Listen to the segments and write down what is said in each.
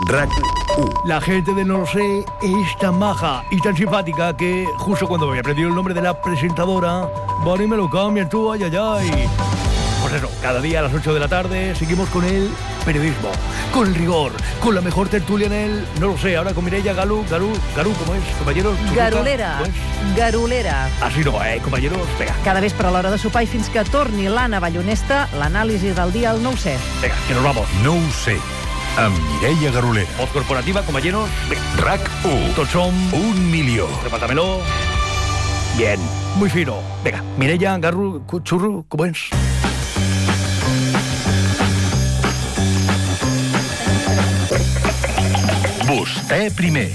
RAC1. La gente de No Lo Sé es tan maja y tan simpática que justo cuando me había aprendido el nombre de la presentadora, van y me lo cambian tú, ay, ay, ay. Pues eso, cada día a las 8 de la tarde seguimos con el periodismo, con el rigor, con la mejor tertulia en el No Lo Sé. Ahora con Mireia Garú, ¿cómo es, compañeros? Garulera, Garulera. Así no, compañeros? Vinga. Cada vespre a l'hora de sopar i fins que torni l'Anna Ballonesta, l'anàlisi del dia al 9-7. Venga, que nos vamos. No ho sé, amb Mireia Garolera. Voz corporativa, compañeros. Venga. RAC1. Tots som 1 milió. Repártamelo. Bien, muy fino. Venga, Mireia, Garru, Churru, ¿cómo es? Vostè primer.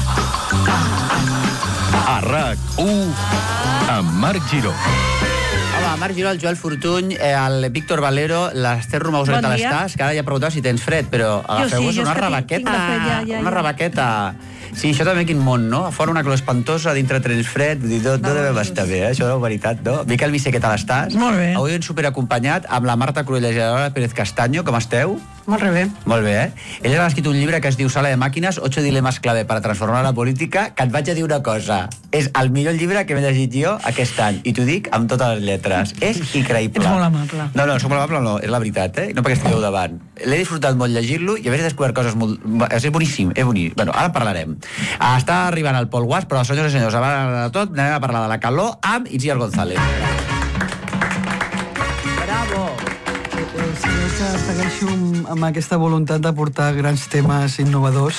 A RAC1 amb Marc Giró. Hola, Marc Giró, el Joel Fortuny, el Víctor Valero, l'Ester Romausonet a l'Estàs, que ara ja preguntava si tens fred, però agafeu-vos una rebaqueta. Una rebaqueta. Sí, això també quin món, no? A fora una calor espantosa, a dintre tens fred, vull dir, no devem estar bé, això de veritat, no? Miquel Missé, què tal estàs? Molt bé. Avui ens superacompanyat amb la Marta Cruella i la Pérez Castaño, com esteu? Molt bé. Molt bé, Ella ha escrit un llibre que es diu Sala de Màquines, 8 dilemes clave per a transformar la política, que et vaig a dir una cosa. És el millor llibre que m'he llegit jo aquest any, i t'ho dic amb totes les lletres. És increïble. Ets molt amable. No, soc molt amable, no, és la veritat, No perquè estigueu davant. L'he disfrutat molt llegir-lo i a més he descobert coses molt... És boníssim, és bonic. Bueno, ara en parlarem. Està arribant el Pol Guas, però senyors i senyors, abans de tot anem a parlar de la calor amb Itziar González. Bravo! Que segueixo amb aquesta voluntat de portar grans temes innovadors.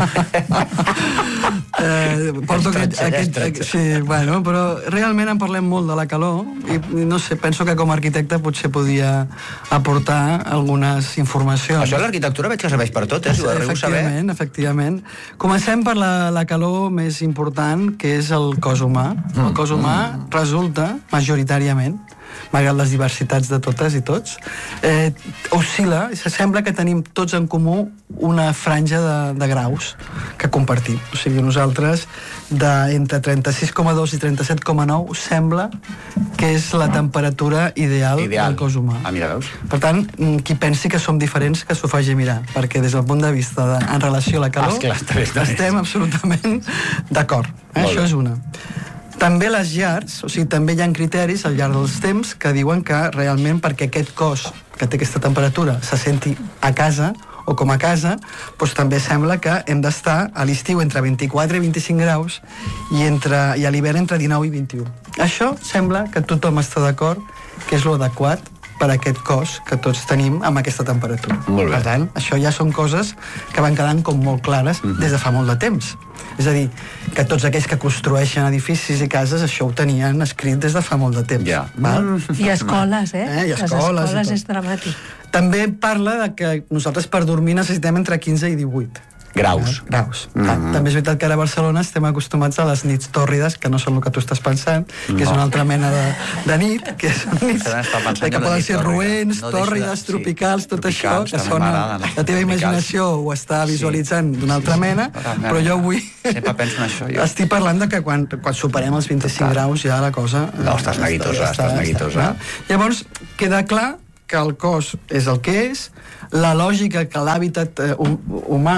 Porto sí, bueno, però realment en parlem molt de la calor i no sé, penso que com a arquitecte potser podia aportar algunes informacions. Això de l'arquitectura veig que serveix per tot, si ho arribo a saber. Efectivament. Comencem per la calor més important, que és el cos humà. El cos humà resulta, majoritàriament, malgrat les diversitats de totes i tots, oscil·la, i sembla que tenim tots en comú una franja de graus que compartim. O sigui, nosaltres, entre 36,2 i 37,9, sembla que és la temperatura ideal del cos humà. Mira, veus? Per tant, qui pensi que som diferents, que s'ho faci mirar, perquè des del punt de vista en relació a la calor, estem absolutament d'acord. Això és una. També les llars, o sigui, també hi ha criteris al llarg dels temps que diuen que realment perquè aquest cos que té aquesta temperatura se senti a casa o com a casa, doncs també sembla que hem d'estar a l'estiu entre 24 i 25 graus i a l'hivern entre 19 i 21. Això sembla que tothom està d'acord que és l'adequat per a aquest cos que tots tenim amb aquesta temperatura. Per tant, això ja són coses que van quedant com molt clares des de fa molt de temps. És a dir, que tots aquells que construeixen edificis i cases això ho tenien escrit des de fa molt de temps. I escoles, I les escoles és dramàtic. També parla de que nosaltres per dormir necessitem entre 15 i 18 graus. També és veritat que ara a Barcelona estem acostumats a les nits tòrrides, que no són el que tu estàs pensant, que és una altra mena de nit, que són nits que poden ser roents, tòrrides, tropicals, tot això, que sona... La teva imaginació ho està visualitzant d'una altra mena, però jo avui estic parlant de que quan superem els 25 graus ja la cosa... No, estàs neguitosa. Llavors, queda clar que el cos és el que és, la lògica que l'hàbitat humà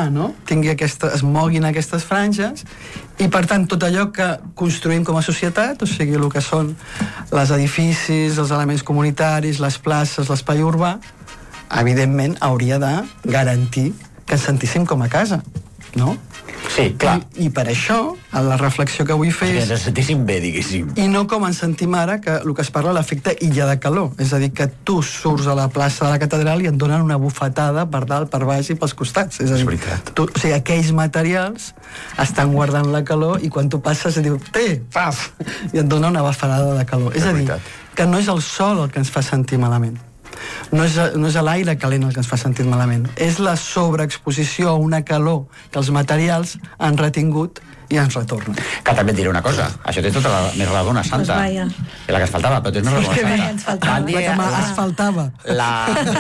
es moguin aquestes franges i, per tant, tot allò que construïm com a societat, o sigui, el que són els edificis, els elements comunitaris, les places, l'espai urbà, evidentment hauria de garantir que ens sentíssim com a casa, no? Sí, clar. I per això, la reflexió que vull fer és... Que ens sentíssim bé, diguéssim. I no com ens sentim ara, que el que es parla l'efecte illa de calor. És a dir, que tu surts a la plaça de la catedral i et donen una bufetada per dalt, per baix i pels costats. És a dir, o sigui, aquells materials estan guardant la calor i quan tu passes et diu, paf! I et dona una bufetada de calor. És a dir, que no és el sol el que ens fa sentir malament. No és l'aire calent el que ens fa sentir malament, és la sobreexposició a una calor que els materials han retingut i ens retornen. Que també et diré una cosa, això té tota la més raó d'una santa. La que es faltava, però tens més raó d'una santa. La que es faltava. La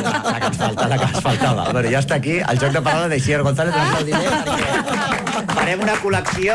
que es faltava. Bueno, ja està aquí el joc de paraula d'Itziar González, perquè farem una col·lecció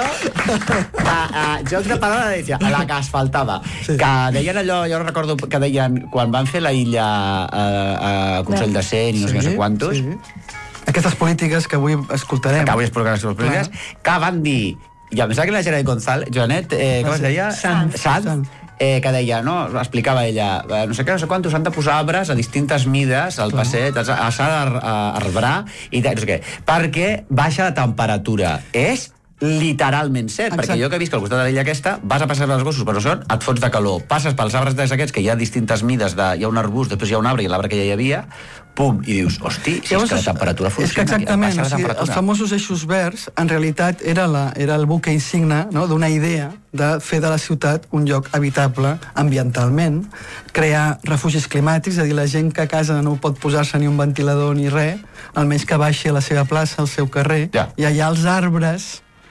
de jocs de paraula d'Itziar, la que es faltava. Que deien allò, jo recordo que deien quan van fer la illa a Consell de Cent i no sé quantos, aquestes polítiques que avui escoltarem. Que avui explicarem les polítiques, que van dir, i em sembla que la Janet González, Joanet, com es deia? Sanz. Que deia, no? Explicava ella, no sé què, no sé quantos s'han de posar arbres a distintes mides al passeig, s'ha d'arbrar i no sé què, perquè baixa la temperatura. És literalment cert, perquè jo que he vist que al costat de l'illa aquesta vas a passar pels gossos, però són, et fots de calor, passes pels arbres d'aquests que hi ha distintes mides, hi ha un arbust, després hi ha un arbre i l'arbre que ja hi havia, pum, i dius, hosti, si és que la temperatura funciona. És que exactament, els famosos eixos verds en realitat era el buque insigne d'una idea de fer de la ciutat un lloc habitable ambientalment, crear refugis climàtics, és a dir, la gent que a casa no pot posar-se ni un ventilador ni res, almenys que baixi a la seva plaça, al seu carrer, i allà els arbres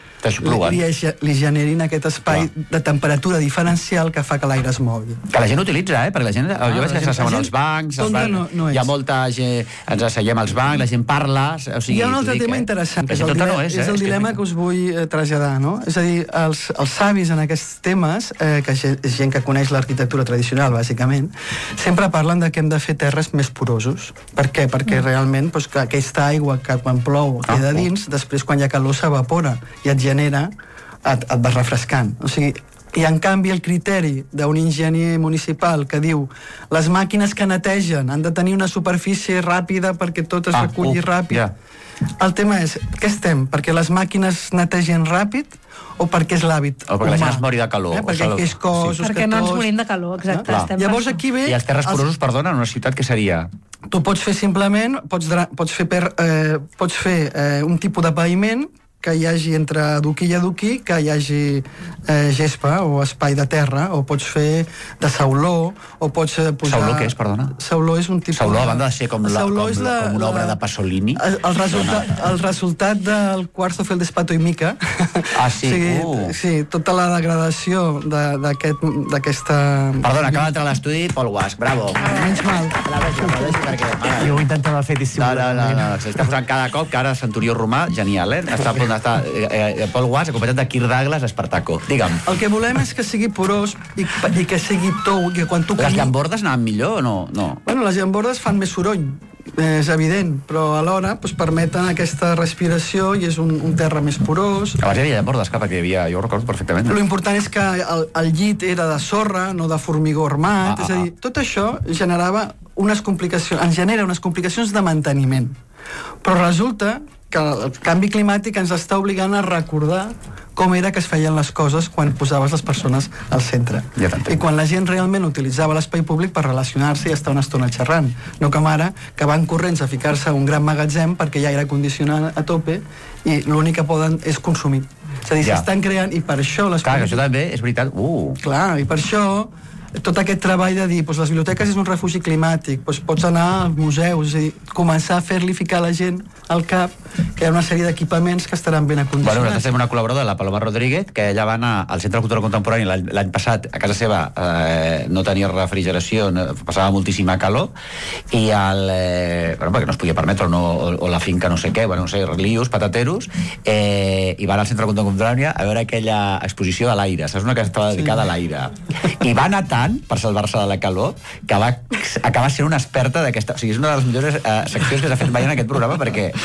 li generin aquest espai de temperatura diferencial que fa que l'aire es mogui. Que la gent utilitza, perquè la gent, jo veig que s'asseuen als bancs, hi ha molta gent, ens asseiem als bancs, la gent parla... Hi ha un altre tema interessant, és el dilema que us vull traslladar, no? És a dir, els savis en aquests temes, que és gent que coneix l'arquitectura tradicional, bàsicament, sempre parlen de que hem de fer terres més porosos. Per què? Perquè realment aquesta aigua que quan plou queda dins, després quan hi ha calor s'evapora i et genera, et vas refrescant. O sigui, i en canvi el criteri d'un enginyer municipal que diu les màquines que netegen han de tenir una superfície ràpida perquè tot es reculli ràpid. El tema és, què estem? Perquè les màquines netegen ràpid o perquè és l'hàbit humà? O perquè la gent es mori de calor. Perquè és cossos, perquè no ens morim de calor, exacte. Llavors aquí ve... I els terres porosos, perdona, en una ciutat què seria? Tu pots fer simplement, pots fer un tipus de paviment que hi hagi entre adoquí i adoquí, que hi hagi gespa o espai de terra, o pots fer de sauló, o pots posar... Sauló què és, perdona? Sauló és un tipus... Sauló, a banda de ser com una obra de Pasolini. El resultat del quarzo feldespato i mica. Ah, sí? Sí, tota la degradació d'aquesta... Perdona, acaba d'entrar a l'estudi Pol Guasch, bravo. Menys mal. Jo ho intentava fer dissimular. No, s'està posant cada cop que ara Centurió Romà, genial, Està a punt d'estar Pol Guasch acompanyat de Kirk Douglas a Espartaco. Digue'm. El que volem és que sigui porós i que sigui tou, que quan tu... Les llambordes anaven millor o no? Bueno, les llambordes fan més soroll, és evident, però alhora permeten aquesta respiració i és un terra més porós. Abans hi havia llambordes, perquè hi havia, jo ho recordo perfectament. Lo important és que el llit era de sorra, no de formigó armat, és a dir, tot això generava ens genera unes complicacions de manteniment. Però resulta que el canvi climàtic ens està obligant a recordar com era que es feien les coses quan posaves les persones al centre. I quan la gent realment utilitzava l'espai públic per relacionar-se i estar una estona xerrant. No com ara, que van corrents a ficar-se a un gran magatzem perquè hi ha aire condicionat a tope i l'únic que poden és consumir. És a dir, s'estan creant, i per això... Clar, que això també és veritat. Clar, i per això tot aquest treball de dir, les biblioteques és un refugi climàtic, pots anar als museus i començar a fer-li ficar a la gent al cap que hi ha una sèrie d'equipaments que estaran ben acondicionats. Nosaltres tenim una col·laboradora, la Paloma Rodríguez, que ella va anar al Centre de Cultura Contemporània l'any passat, a casa seva no tenia refrigeració, passava moltíssima calor, i perquè no es podia permetre, o la finca no sé què, no sé, lius, patateros, i va anar al Centre de Cultura Contemporània a veure aquella exposició de l'aire, saps? Una que estava dedicada a l'aire. I va anar tant per salvar-se de la calor que va acabar sent una experta d'aquesta... O sigui, és una de les millors seccions que s'ha fet mai en aquest programa perquè